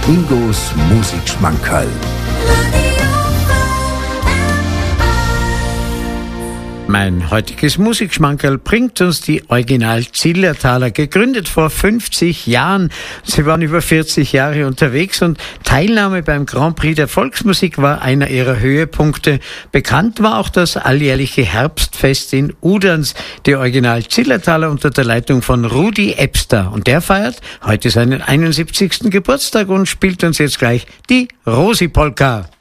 Ingos Musikschmankerl. Mein heutiges Musikschmankerl bringt uns die Original-Zillertaler, gegründet vor 50 Jahren. Sie waren über 40 Jahre unterwegs und Teilnahme beim Grand Prix der Volksmusik war einer ihrer Höhepunkte. Bekannt war auch das alljährliche Herbstfest in Uderns, die Original-Zillertaler unter der Leitung von Rudi Ebster. Und der feiert heute seinen 71. Geburtstag und spielt uns jetzt gleich die Rosi-Polka.